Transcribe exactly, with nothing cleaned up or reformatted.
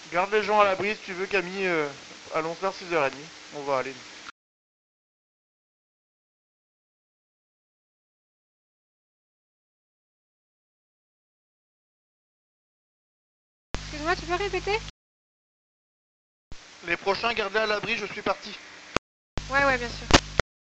Garde les gens à l'abri si tu veux, Camille. Euh, allons faire six heures trente. On va aller. Excuse-moi, tu peux répéter? Les prochains, gardez à l'abri, je suis parti. Ouais, ouais, bien sûr.